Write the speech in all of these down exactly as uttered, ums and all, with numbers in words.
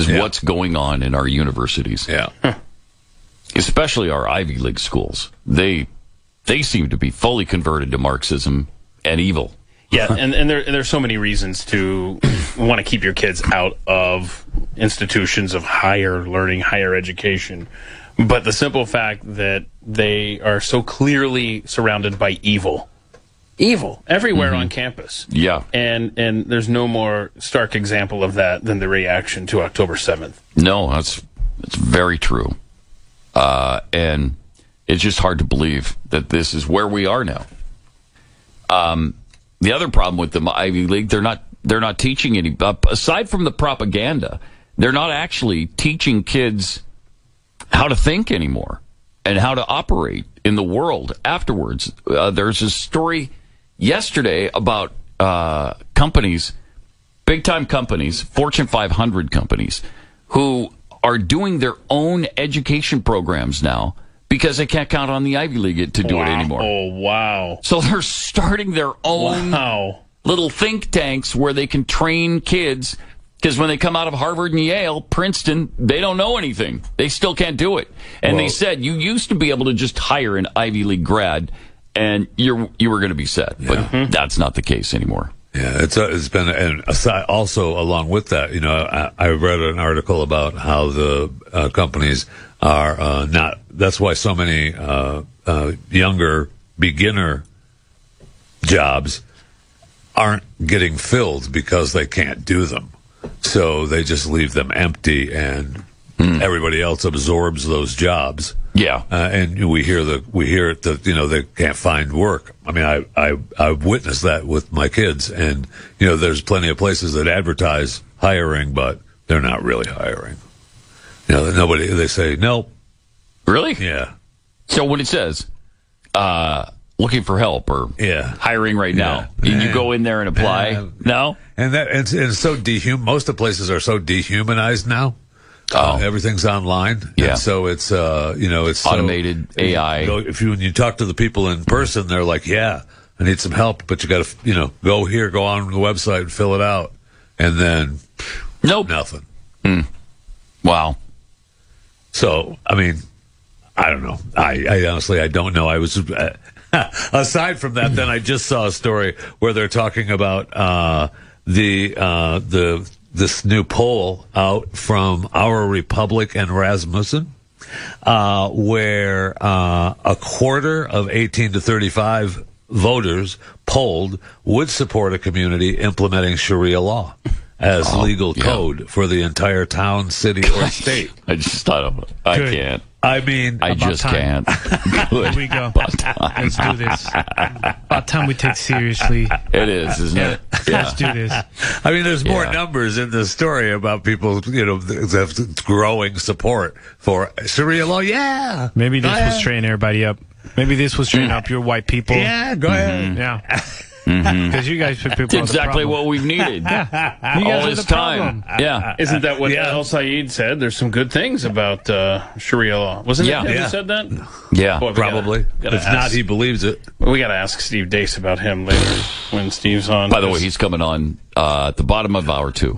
is yeah. what's going on in our universities. Yeah. Huh. Especially our Ivy League schools. They they seem to be fully converted to Marxism and evil. Yeah, and, and there there's so many reasons to want to keep your kids out of institutions of higher learning, higher education. But the simple fact that they are so clearly surrounded by evil. Evil everywhere mm-hmm. on campus. Yeah. And and there's no more stark example of that than the reaction to October seventh. No, that's that's very true. Uh, and it's just hard to believe that this is where we are now. Um, the other problem with the Ivy League, they're not they're not teaching any. Uh, aside from the propaganda, they're not actually teaching kids how to think anymore and how to operate in the world afterwards. Uh, there's a story yesterday about uh, companies, big time companies, Fortune five hundred companies, who are doing their own education programs now because they can't count on the Ivy League to do wow. it anymore. Oh, wow. So they're starting their own wow. little think tanks where they can train kids, because when they come out of Harvard and Yale, Princeton, they don't know anything. They still can't do it. And well, they said you used to be able to just hire an Ivy League grad and you're, you were going to be set. Yeah. But mm-hmm. that's not the case anymore. Yeah, it's a, it's been, and aside, also along with that, you know, I, I read an article about how the uh, companies are uh, not. That's why so many uh, uh, younger beginner jobs aren't getting filled because they can't do them. So they just leave them empty, and mm. everybody else absorbs those jobs. Yeah, uh, and we hear the we hear it that you know they can't find work. I mean, I I I've witnessed that with my kids, and you know, there's plenty of places that advertise hiring, but they're not really hiring. You know, nobody. They say nope. Really? Yeah. So when it says uh, looking for help or yeah. hiring right now, yeah. and you go in there and apply, uh, no. And that it's, it's so dehum. Most of the places are so dehumanized now. Oh. Uh, everything's online. Yeah. And so it's, uh, you know, it's automated so, A I. You know, if you, when you talk to the people in person, they're like, yeah, I need some help, but you got to, you know, go here, go on the website and fill it out. And then, nope. Nothing. Mm. Wow. So, I mean, I don't know. I, I honestly, I don't know. I was, uh, aside from that, then I just saw a story where they're talking about, uh, the, uh, the, this new poll out from Our Republic and Rasmussen, uh, where uh, a quarter of eighteen to thirty-five voters polled would support a community implementing Sharia law as oh, legal yeah. code for the entire town, city, or state. I just thought of it. I Good. can't. I mean, I just time. can't. Here we go. Let's do this. About time we take seriously. It is, isn't yeah. it? Yeah. Let's do this. I mean, there's more yeah. numbers in the story about people, you know, growing support for Sharia law. Yeah. Maybe this will straighten everybody up. Maybe this will straighten up your white people. Yeah, go mm-hmm. ahead. Yeah. Because mm-hmm. you guys people It's exactly what we've needed. yeah. You guys all are this the problem. time. Yeah. Isn't that what yeah. El Sayed said? There's some good things about uh, Sharia law. Wasn't yeah. it him yeah. who said that? Yeah, Boy, probably. Gotta, gotta if ask, not, he believes it. we got to ask Steve Dace about him later when Steve's on. By the way, he's coming on uh, at the bottom of hour two.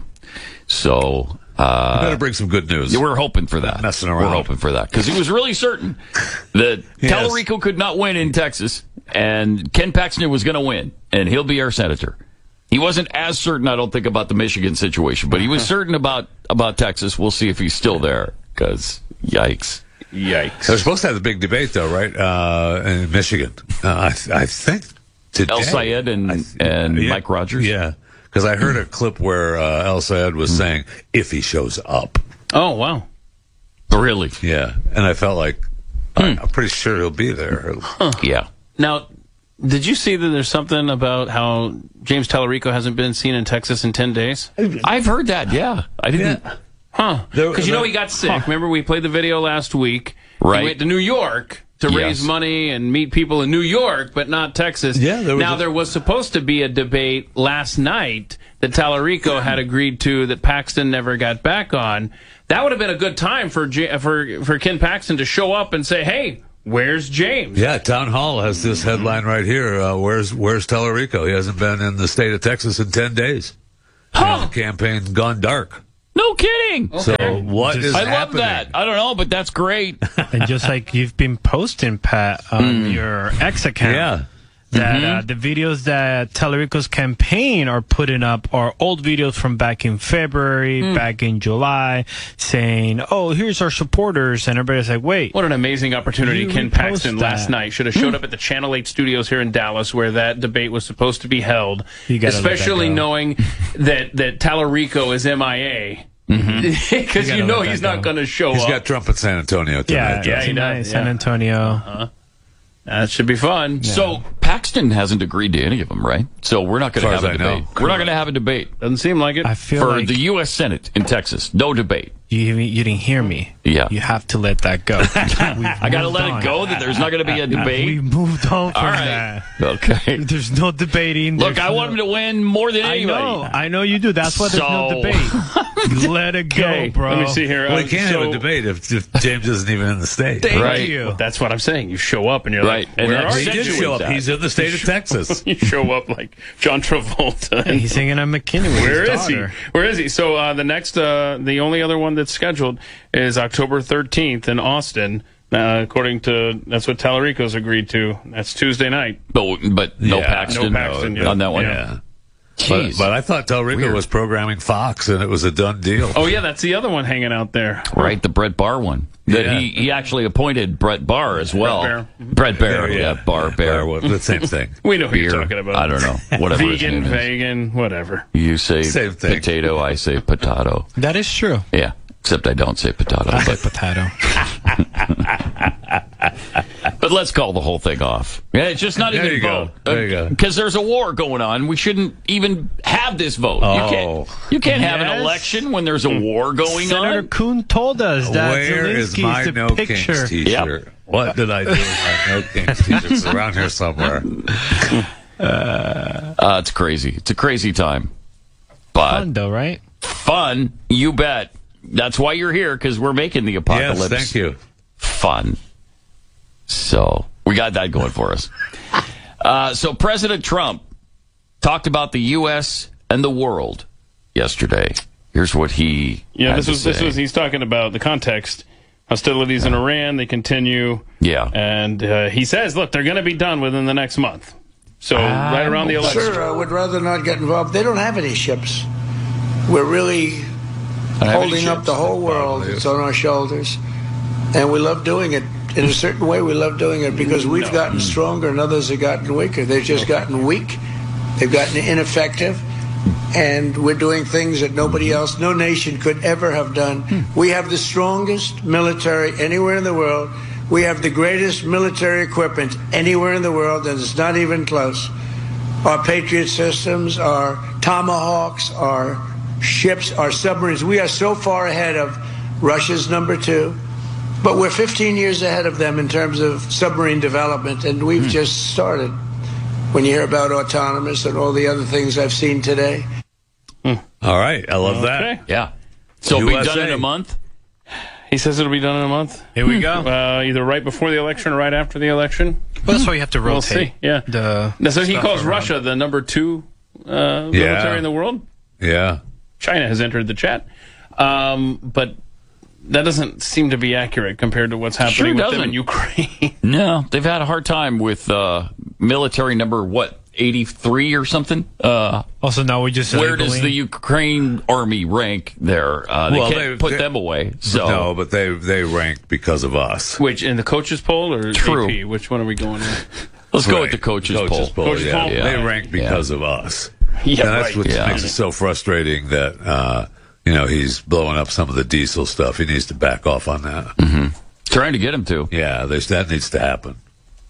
So... Uh, you better bring some good news. Yeah, we're hoping for that. Not messing around. We're hoping for that. Because he was really certain that yes. Tallarico could not win in Texas, and Ken Paxton was going to win, and he'll be our senator. He wasn't as certain, I don't think, about the Michigan situation, but he was certain about, about Texas. We'll see if he's still there, because yikes. Yikes. They're supposed to have a big debate, though, right, uh, in Michigan. Uh, I, I think today. El Sayed and, th- and yeah, Mike Rogers? Yeah. Because I heard a clip where uh, El Sayed was mm. saying, if he shows up. Oh, wow. Really? Yeah. And I felt like, hmm. I, I'm pretty sure he'll be there. Huh. Yeah. Now, did you see that there's something about how James Tallarico hasn't been seen in Texas in ten days? I've heard that, yeah. I didn't. Yeah. Huh. Because you know he got sick. Huh. Remember, we played the video last week. Right. He went to New York to yes. raise money and meet people in New York, but not Texas. Yeah, there was now, a- there was supposed to be a debate last night that Tallarico had agreed to that Paxton never got back on. That would have been a good time for J- for for Ken Paxton to show up and say, hey, where's James? Yeah, Town Hall has this headline right here. Uh, where's Where's Tallarico? He hasn't been in the state of Texas in ten days. Huh. You know, the campaign's gone dark. No kidding. So what Just- is I love happening? that. I don't know, but that's great. And just like you've been posting, Pat, on your X account. Yeah. That uh, the videos that Talarico's campaign are putting up are old videos from back in February, back in July, saying, "Oh, here's our supporters," and everybody's like, "Wait, What an amazing opportunity. You Ken repost Paxton that. last night should have showed up at the Channel eight studios here in Dallas where that debate was supposed to be held, You gotta let that especially go. knowing that, that Talarico is M I A. Because You you, gotta know let he's that not go. going to show He's up. got Trump at San Antonio yeah, tonight. yeah, he tonight, does, San yeah. Antonio." That should be fun. So Paxton hasn't agreed to any of them, right? So we're not going to As have far a as I debate. know. We're not going to have a debate Doesn't seem like it. I feel for like the U S Senate in Texas. No debate. you you didn't hear me. Yeah. You have to let that go. I got to let it go that there's not going to be a We debate. moved on from All right. that. Okay. There's no debating. Look, There's I want no- him to win more than I anybody. know, I know you do. That's why there's no So- debate. Let it go, Okay, bro. let me see here. Well, Uh, he can't so- have a debate if, if James isn't even in the state. Thank Right. you. Well, that's what I'm saying. You show up and you're Right. like, And where that's are He you? did Accentuates show up. that. He's in the state of Texas. You show up like John Travolta. And He's singing at McKinney with Where his is he? daughter. Where is he? So uh, the next, uh, the only other one that's scheduled is October thirteenth in Austin. Uh, according to that's what Talarico's agreed to. That's Tuesday night. But, but no Yeah. Paxton, No Paxton, yeah. on that one. Yeah. But, Jeez. but I thought Talrico Weird. was programming Fox, and it was a done deal. Oh yeah, that's the other one hanging out there. Right, the Brett Barr one. That Yeah. he, he actually appointed Brett Barr as well. Bear. Brett Barr, yeah, Barr, Bear. Barr, the same thing. We know who Beer. you're talking about. I don't know. Whatever his Vegan, name is. vegan, whatever. You say Same thing. potato, I say potato. That is true. Yeah, except I don't say potato. I But, say potato. but let's call the whole thing off. Yeah, it's just not There even you go. vote. There you go. Because there's a war going on. We shouldn't even have this vote. You Oh. can't, you can't have an Yes. election when there's a war going Senator on. Kuhn told us that Where is Zelensky's my the No picture. Kings t-shirt? What did I do with my No Kings t-shirt? It's around here somewhere. Uh, it's crazy. It's a crazy time. But Fun though, right? fun, you bet. That's why you're here, because we're making the apocalypse Yes, thank you. fun. So we got that going for us. Uh, so President Trump talked about the U S and the world yesterday. Here's what he Yeah, had this to was this say. was he's talking about the context. Hostilities in Iran, they continue. Yeah. And uh, he says, look, they're going to be done within the next month. So right around the election. Sure, I would rather not get involved. They don't have any ships. We're really holding up the whole world. It's on our shoulders. And we love doing it. In a certain way, we love doing it because we've gotten stronger and others have gotten weaker. They've just gotten weak. They've gotten ineffective. And we're doing things that nobody else, no nation could ever have done. We have the strongest military anywhere in the world. We have the greatest military equipment anywhere in the world, and it's not even close. Our Patriot systems, our Tomahawks, our ships, our submarines. We are so far ahead of Russia's number two, but we're fifteen years ahead of them in terms of submarine development, and we've just started. When you hear about autonomous and all the other things I've seen today. All right, I love Okay. that. Yeah. So it'll be U S A. done in a month? He says it'll be done in a month. Here we go. Uh, either right before the election or right after the election. Well, that's why you have to We'll rotate. see. Yeah. The Now, so he stuff calls around. Russia the number two uh, Yeah. military in the world. Yeah. China has entered the chat. Um, but that doesn't seem to be accurate compared to what's happening with them doesn't. in Ukraine. No, they've had a hard time with uh, military number, what, eighty-three or something? Uh, Also, now we just where does labeling- the Ukraine army rank there? Uh, they Well, can't they- put they- them away. So No, but they they rank because of us. Which, in the coaches poll or True. A P? Which one are we going with? let's go Right. with the coaches, Coaches poll. poll. Coaches yeah. poll. Yeah. They rank because of us. Yeah, and that's right. what Yeah. makes it so frustrating that uh, you know he's blowing up some of the diesel stuff. He needs to back off on that. Trying to get him to. Yeah, there's, that needs to happen.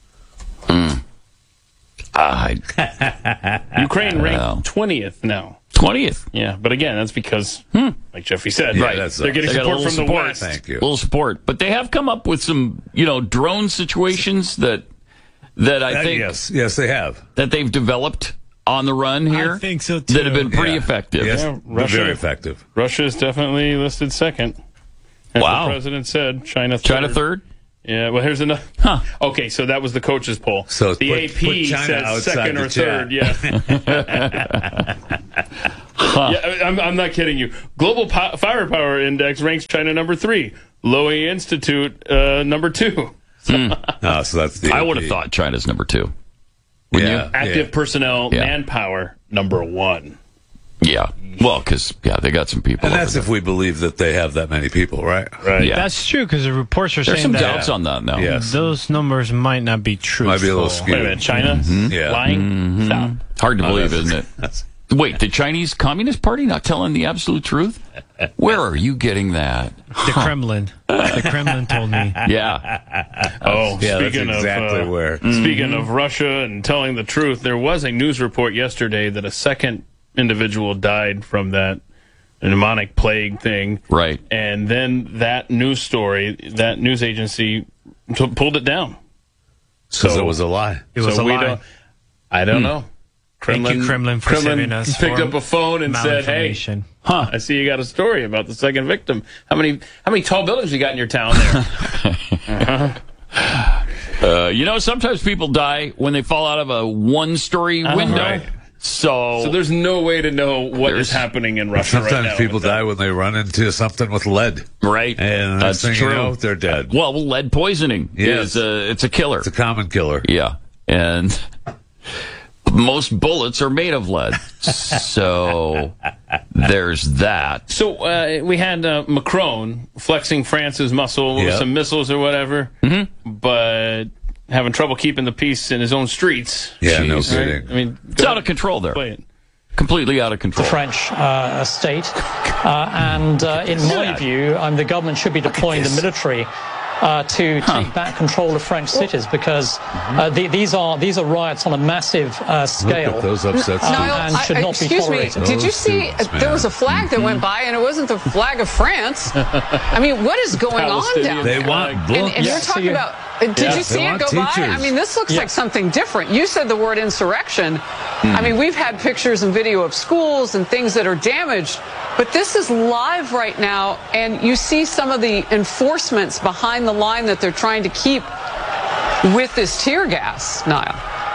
Uh, Ukraine Wow. ranked twentieth now. twentieth. Yeah, but again, that's because, like Jeffy said, Yeah, right, that's they're us. getting They got a support little from the support. West. Thank you. Little support. But they have come up with some, you know, drone situations that that I Uh, think yes, yes, they have. that they've developed on the run here. I think so, too. That have been pretty Yeah. effective. Yes, Yeah, they're Russia- very effective. Russia is definitely listed second. As Wow. the president said, China third. China third. Yeah, well, here's another. Huh. Okay, so that was the coaches poll. So the put- A P put China says outside second the or chat. third. Yeah. Yeah, I'm, I'm not kidding you. Global po- Firepower Index ranks China number three. Lowy Institute uh, number two. Oh, so that's the I would have thought China's number two. Wouldn't Yeah. you? Active Yeah. personnel Yeah. manpower number one. Yeah. Well, because, yeah, they got some people. And over that's if we believe that they have that many people, right? Right. Yeah. That's true because the reports are There's saying some that doubts on that now. Yes. those numbers might not be true. Might be a little skewed. Wait a minute, China Yeah. lying? Stop. Hard to Oh, believe, that's- isn't it? that's- Wait, the Chinese Communist Party not telling the absolute truth? Where are you getting that? The Kremlin. The Kremlin told me. Yeah. Oh, Yeah, that's speaking exactly of uh, where. speaking of Russia and telling the truth, there was a news report yesterday that a second individual died from that pneumonic plague thing. Right. And then that news story, that news agency t- pulled it down. Because So- it was a lie. It was so a we lie. don't. I don't know. Thank you, Kremlin, for saving us picked from up a phone and said, "Hey, malinformation. huh? I see you got a story about the second victim. How many how many tall buildings you got in your town there?" Uh, you know, sometimes people die when they fall out of a one-story window. Right. So, So there's no way to know what There's- is happening in Russia right Sometimes now. people with that. die when they run into something with lead. right. And That's next thing true. you know, they're dead. Well, lead poisoning Yes. is a, it's a killer. It's a common killer. Yeah. And most bullets are made of lead. So there's that. So uh, we had uh, Macron flexing France's muscle with Yep. some missiles or whatever, Mm-hmm. but having trouble keeping the peace in his own streets. Yeah, no Jeez. kidding. I mean, It's out of control there. play it. Completely out of control. French uh, state. Uh, and uh, in my that. view, um, the government should be deploying the this. military uh, to take back control of French cities because uh, the, these are these are riots on a massive uh, Look scale. at those upsets. Uh, Niall, and should I- not be excuse me, tolerated. did you Those see students, uh, there was a man. flag that went by and it wasn't the flag of France? I mean, what is going on Palestinian down They there? want And, books. and Yeah, you're so talking you- about, uh, did Yeah, you see they it want go by? teachers. I mean, this looks Yeah. like something different. You said the word insurrection. I mean, we've had pictures and video of schools and things that are damaged, but this is live right now, and you see some of the enforcements behind the line that they're trying to keep with this tear gas, Niall.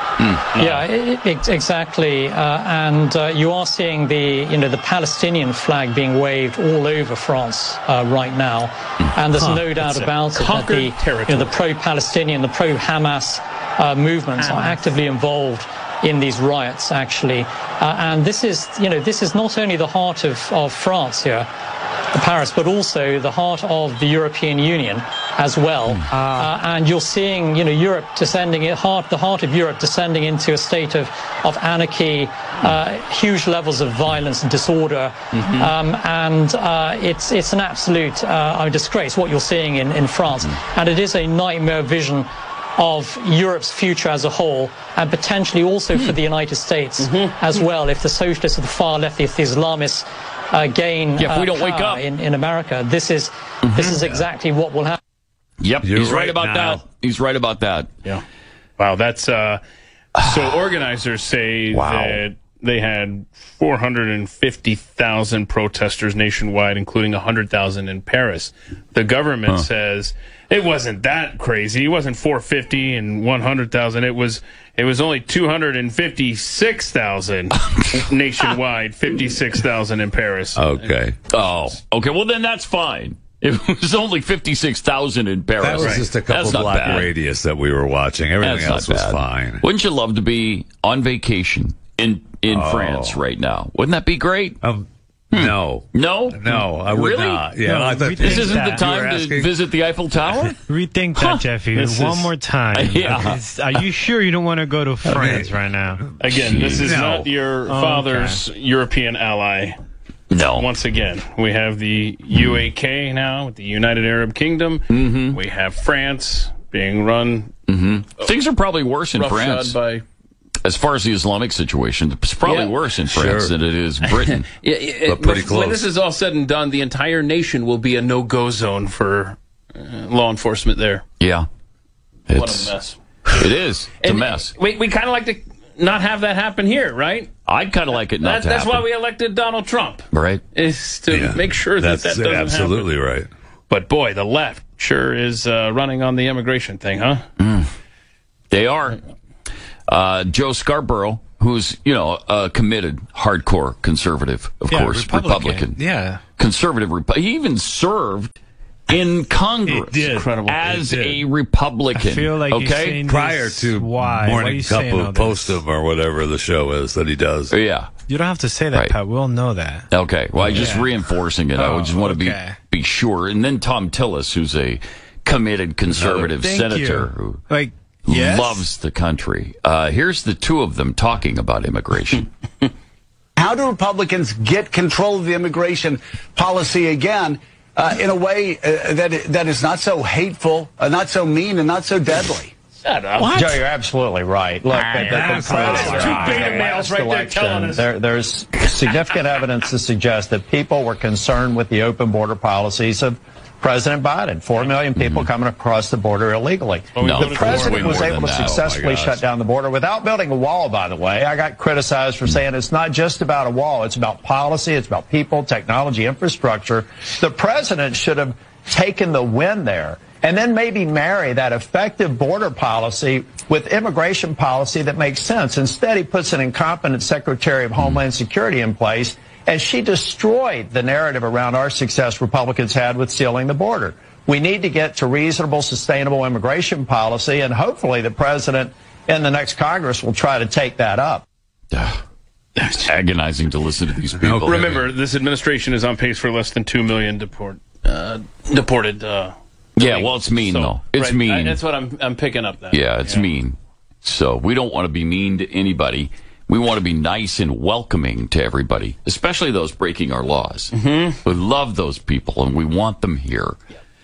Yeah, i i exactly. Uh, and uh, you are seeing the, you know, the Palestinian flag being waved all over France uh, right now. And there's no doubt about it that conquered the, you territory. know, the pro-Palestinian, the pro-Hamas uh, movements are actively involved in these riots, actually. Uh, and this is, you know, this is not only the heart of, of France here, Paris, but also the heart of the European Union as well. Uh, and you're seeing, you know, Europe descending, heart, the heart of Europe descending into a state of, of anarchy, uh, huge levels of violence and disorder. Um, and uh, it's, it's an absolute uh, disgrace what you're seeing in, in France. And it is a nightmare vision of Europe's future as a whole, and potentially also for the United States as well, if the socialists of the far left, if the Islamists uh, gain Yeah, if we uh, don't wake power up. in, in America, this is this is exactly what will happen. Yep. You're he's right, right, about Niall. that. He's right about that. Yeah. Wow, that's uh so organizers say Wow. that they had four hundred fifty thousand protesters nationwide, including one hundred thousand in Paris. The government says it wasn't that crazy. It wasn't four hundred fifty and one hundred thousand. It was it was only two hundred fifty-six thousand nationwide, fifty-six thousand in Paris. Okay. Oh, okay. Well, then that's fine. It was only fifty-six thousand in Paris. That was just a couple That's not block bad. radius that we were watching. Everything That's else not was bad. fine. Wouldn't you love to be on vacation in in Oh. France right now? Wouldn't that be great? Um, No. No, No, I would Really? not. Yeah, No, I thought we This think isn't the that. time You were to asking- visit the Eiffel Tower. Rethink that, Jeffy. This One is- more time. Yeah. Is- Are you sure you don't want to go to France right now? Again, this is No. not your Oh, father's European ally. No. Once again, we have the U A K now with the United Arab Kingdom. Mm-hmm. We have France being run Things are probably worse in roughshod France. by. As far as the Islamic situation, it's probably Yeah. worse in France Sure. than it is Britain. Yeah, it, But pretty when close. this is all said and done, the entire nation will be a no-go zone for uh, law enforcement there. Yeah. What It's, a mess! It is. It's And a mess. We we kind of like to not have that happen here, right? I'd kind of like it not That, to that's happen. why we elected Donald Trump, Right? is to Yeah. make sure that That's that doesn't absolutely happen. right. But boy, the left sure is uh, running on the immigration thing, huh? They are. Uh, Joe Scarborough, who's, you know, a committed, hardcore conservative, of Yeah, course, Republican. Republican. Yeah. Conservative. Repu- he even served in Congress He did. Incredible. as He did. a Republican. I feel like he's okay? saying Prior this- to why? Why are Morning you Cup saying all of this? Postum or whatever the show is that he does. Yeah. You don't have to say that, Right. Pat. We all know that. Okay. Well, I'm just Yeah. reinforcing it. I Oh, would just want to okay. be be sure. And then Tom Tillis, who's a committed conservative Thank senator you. who Like, yes? loves the country. Uh, here's the two of them talking about immigration. How do Republicans get control of the immigration policy again uh, in a way uh, that that is not so hateful, uh, not so mean, and not so deadly? Shut up. Joe, you're absolutely right. Look, the, the, the absolutely president, right. Two beta in the males last right there election, telling us. There, there's significant evidence to suggest that people were concerned with the open border policies of President Biden. Four million people coming across the border illegally. Well, we No, voted The for president way was more able than to that. Oh, my successfully gosh. shut down the border without building a wall, by the way. I got criticized for saying it's not just about a wall. It's about policy. It's about people, technology, infrastructure. The president should have taken the win there and then maybe marry that effective border policy with immigration policy that makes sense. Instead, he puts an incompetent Secretary of Homeland Security in place, and she destroyed the narrative around our success Republicans had with sealing the border. We need to get to reasonable, sustainable immigration policy, and hopefully the president in the next Congress will try to take that up. It's agonizing to listen to these people. Remember, this administration is on pace for less than two million deport, uh, deported. Uh, Yeah, well, it's mean, so, though. It's right, mean. I, that's what I'm, I'm picking up. That. Yeah, it's mean. So we don't want to be mean to anybody. We want to be nice and welcoming to everybody, especially those breaking our laws. Mm-hmm. We love those people, and we want them here.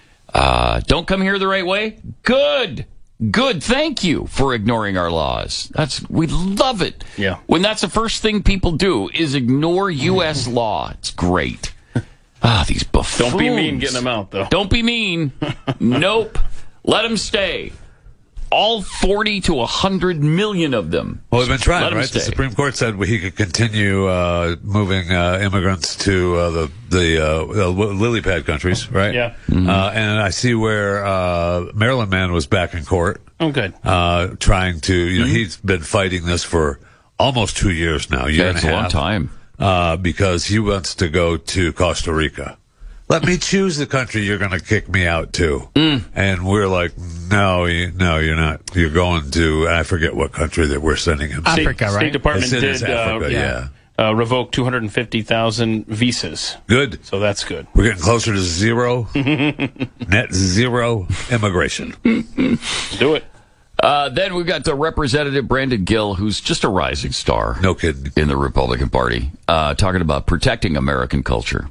Uh, don't come here the right way? Good. Good. Thank you for ignoring our laws. That's we love it. Yeah. When that's the first thing people do is ignore U S law. It's great. Ah, these buffoons. Don't be mean getting them out, though. Don't be mean. Nope. Let them stay. All forty to one hundred million of them. Well, we've been Let trying, 'em right? stay. The Supreme Court said he could continue uh, moving uh, immigrants to uh, the the uh, uh, lily pad countries, right? Yeah. Mm-hmm. Uh, and I see where uh, Maryland man was back in court, Oh, good. uh, trying to. You know, Mm-hmm. he's been fighting this for almost two years now. A year Yeah, and it's a a half, long time. uh, because he wants to go to Costa Rica. Let me choose the country you're going to kick me out to. Mm. And we're like, no, you, no, you're not. You're going to, I forget what country that we're sending him to. Africa, State, right? State Department It's in did Africa, uh, yeah. uh, revoke two hundred fifty thousand visas. Good. So that's good. We're getting closer to zero, net zero immigration. Do it. Uh, then we've got the Representative Brandon Gill, who's just a rising star. No kidding. In the Republican Party, uh, talking about protecting American culture.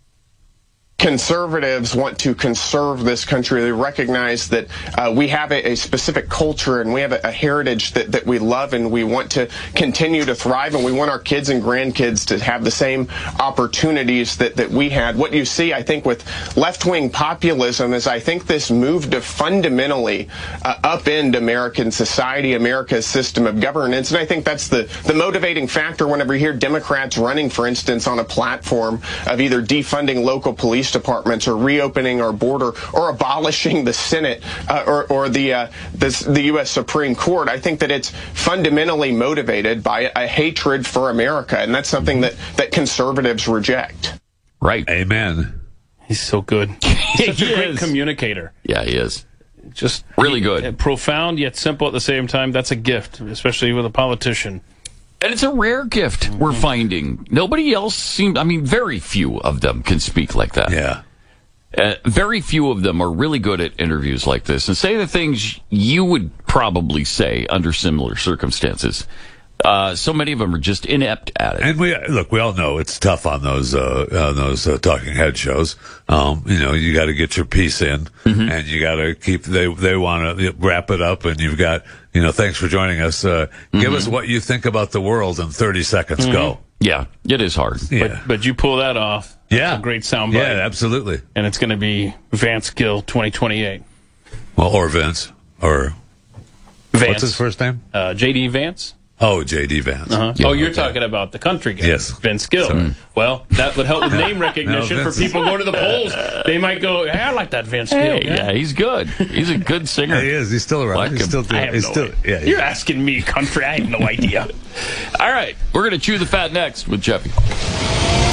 Conservatives want to conserve this country. They recognize that uh, we have a, a specific culture and we have a, a heritage that, that we love and we want to continue to thrive, and we want our kids and grandkids to have the same opportunities that, that we had. What you see, I think, with left-wing populism is I think this move to fundamentally uh, upend American society, America's system of governance, and I think that's the, the motivating factor whenever you hear Democrats running, for instance, on a platform of either defunding local police departments or reopening our border or abolishing the Senate uh, or, or the, uh, the the U S Supreme Court. I think that it's fundamentally motivated by a hatred for America, and that's something that, that conservatives reject. Right. Amen. He's so good. He's such He a great is. communicator. Yeah, he is. Just Really good. uh, profound yet simple at the same time. That's a gift, especially with a politician. And it's a rare gift we're finding. Nobody else seems, I mean, very few of them can speak like that. Yeah. Uh, very few of them are really good at interviews like this and say the things you would probably say under similar circumstances. Uh, so many of them are just inept at it. And we look, we all know it's tough on those uh, on those uh, talking head shows. Um, you know, you got to get your piece in, Mm-hmm. and you got to keep. They they want to wrap it up, and you've got. You know, thanks for joining us. Uh, Mm-hmm. Give us what you think about the world in thirty seconds. Go. Yeah, it is hard. Yeah. But but you pull that off. yeah. That's a great soundbite. Yeah, absolutely. And it's going to be Vance Gill twenty twenty-eight. Well, or Vince, or Vance. what's his first name? Uh, J D Vance. Oh, J D Vance. Uh-huh. Yeah, oh, you're okay. talking about the country guy, Yes. Vince Gill. Sorry. Well, that would help with name recognition No, for Vince is- people going to the polls. They might go, hey, I like that Vince Hey, Gill. yeah, he's good. He's a good singer. Yeah, he is. He's still around. Like he's him. still I doing. have He's no still. idea. Yeah. You're asking me country. I have no idea. All right, we're going to chew the fat next with Jeffy.